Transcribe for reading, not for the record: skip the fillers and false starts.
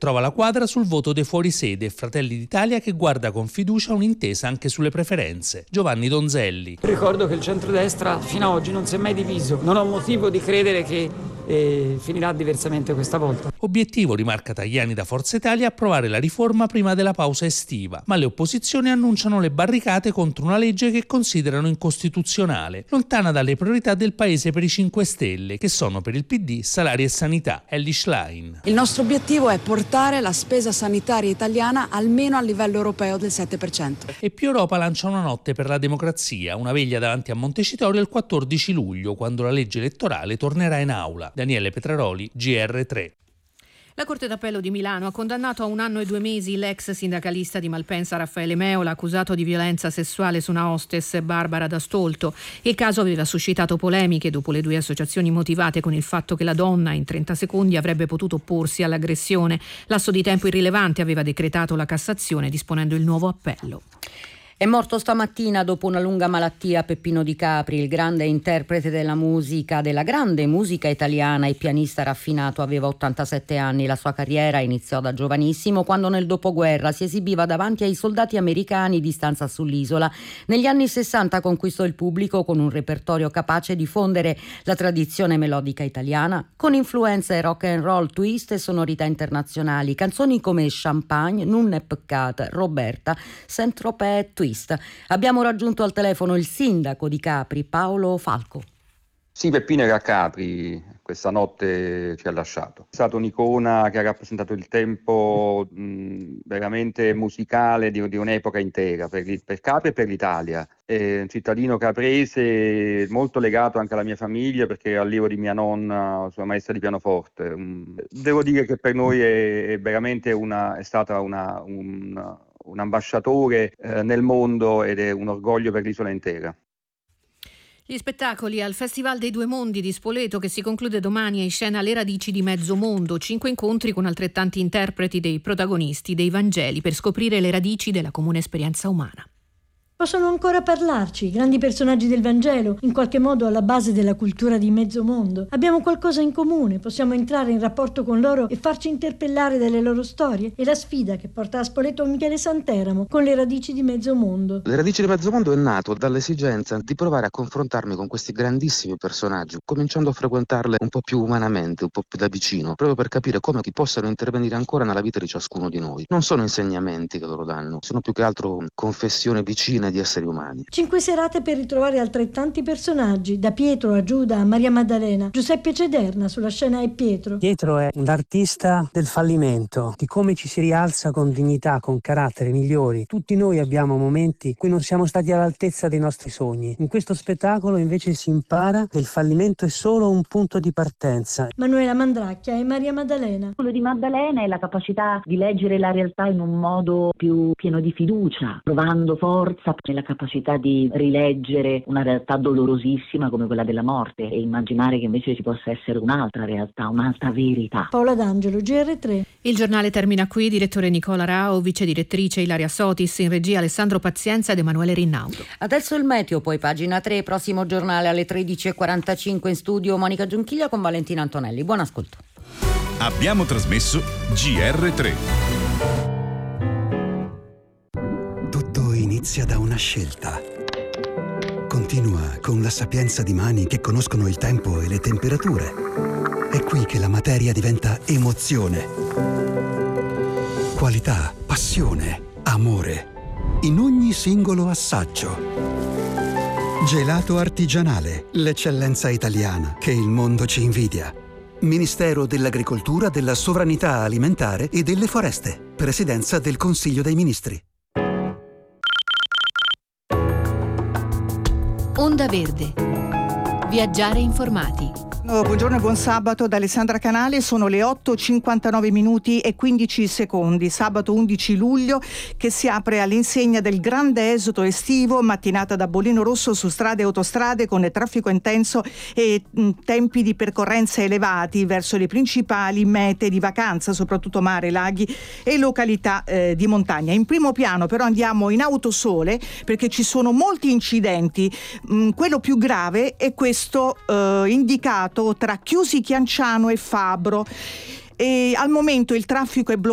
trova la quadra sul voto dei fuorisede e Fratelli d'Italia che guarda con fiducia un'intesa anche sulle preferenze. Giovanni Donzelli. Ricordo che il centrodestra fino ad oggi non si è mai diviso. Non ho motivo di credere che finirà diversamente questa volta. Obiettivo, rimarca Tajani da Forza Italia, approvare la riforma prima della pausa estiva, ma le opposizioni annunciano le barricate contro una legge che considerano incostituzionale, lontana dalle priorità del paese per i 5 Stelle, che sono per il PD salari e sanità. Elly Schlein. Il nostro obiettivo è portare la spesa sanitaria italiana almeno a livello europeo del 7%. E Più Europa lancia una notte per la democrazia, una veglia davanti a Montecitorio il 14 luglio, quando la legge elettorale tornerà in aula. Daniele Petraroli, GR3. La Corte d'Appello di Milano ha condannato a 1 anno e 2 mesi l'ex sindacalista di Malpensa Raffaele Meola, accusato di violenza sessuale su una hostess, Barbara D'Astolto. Il caso aveva suscitato polemiche dopo le 2 associazioni motivate con il fatto che la donna in 30 secondi avrebbe potuto opporsi all'aggressione. Lasso di tempo irrilevante aveva decretato la Cassazione disponendo il nuovo appello. È morto stamattina dopo una lunga malattia Peppino Di Capri, il grande interprete della grande musica italiana e pianista raffinato. Aveva 87 anni. La sua carriera iniziò da giovanissimo, quando nel dopoguerra si esibiva davanti ai soldati americani di stanza sull'isola. Negli anni 60 conquistò il pubblico con un repertorio capace di fondere la tradizione melodica italiana con influenze rock and roll, twist e sonorità internazionali. Canzoni come Champagne, Non è peccat, Roberta, Saint-Tropez, Twist. Abbiamo raggiunto al telefono il sindaco di Capri, Paolo Falco. Sì, Peppino era a Capri, questa notte ci ha lasciato. È stata un'icona che ha rappresentato il tempo veramente musicale di un'epoca intera, per Capri e per l'Italia. È un cittadino caprese molto legato anche alla mia famiglia, perché è allievo di mia nonna, sua maestra di pianoforte. Devo dire che per noi è veramente è stata un ambasciatore nel mondo ed è un orgoglio per l'isola intera. Gli spettacoli al Festival dei Due Mondi di Spoleto, che si conclude domani, è in scena Le radici di mezzo mondo, 5 incontri con altrettanti interpreti dei protagonisti dei Vangeli per scoprire le radici della comune esperienza umana. Possono ancora parlarci, i grandi personaggi del Vangelo, in qualche modo alla base della cultura di mezzo mondo. Abbiamo qualcosa in comune, possiamo entrare in rapporto con loro e farci interpellare dalle loro storie. È la sfida che porta a Spoleto Michele Santeramo con Le radici di mezzo mondo. Le radici di mezzo mondo è nato dall'esigenza di provare a confrontarmi con questi grandissimi personaggi, cominciando a frequentarle un po' più umanamente, un po' più da vicino, proprio per capire come possano intervenire ancora nella vita di ciascuno di noi. Non sono insegnamenti che loro danno, sono più che altro confessione vicina di esseri umani. 5 serate per ritrovare altrettanti personaggi, da Pietro a Giuda a Maria Maddalena. Giuseppe Cederna sulla scena è Pietro. Pietro è l'artista del fallimento, di come ci si rialza con dignità, con carattere migliori. Tutti noi abbiamo momenti in cui non siamo stati all'altezza dei nostri sogni. In questo spettacolo invece si impara che il fallimento è solo un punto di partenza. Manuela Mandracchia e Maria Maddalena. Quello di Maddalena è la capacità di leggere la realtà in un modo più pieno di fiducia, trovando forza nella capacità di rileggere una realtà dolorosissima come quella della morte e immaginare che invece ci possa essere un'altra realtà, un'altra verità. Paola D'Angelo, GR3. Il giornale termina qui, direttore Nicola Rao, vice direttrice Ilaria Sotis, in regia Alessandro Pazienza ed Emanuele Rinnaudo. Adesso il meteo, poi pagina 3, prossimo giornale alle 13.45 in studio Monica Giunchiglia con Valentina Antonelli. Buon ascolto. Abbiamo trasmesso GR3. Tutto inizia da una scelta. Continua con la sapienza di mani che conoscono il tempo e le temperature. È qui che la materia diventa emozione. Qualità, passione, amore. In ogni singolo assaggio. Gelato artigianale, l'eccellenza italiana che il mondo ci invidia. Ministero dell'Agricoltura, della Sovranità Alimentare e delle Foreste. Presidenza del Consiglio dei Ministri. Onda Verde. Viaggiare informati. Buongiorno e buon sabato da Alessandra Canale, sono le 8:59 minuti e 15 secondi, sabato 11 luglio che si apre all'insegna del grande esodo estivo, mattinata da bollino rosso su strade e autostrade con traffico intenso e tempi di percorrenza elevati verso le principali mete di vacanza, soprattutto mare, laghi e località di montagna. In primo piano però andiamo in autosole perché ci sono molti incidenti, quello più grave è questo indicato tra Chiusi Chianciano e Fabro. E al momento il traffico è bloccato